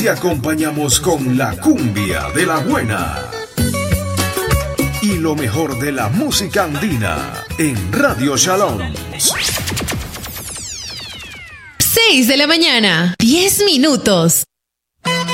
te acompañamos con la cumbia de la buena y lo mejor de la música andina en Radio Shalom. 6 de la mañana, 10 minutos.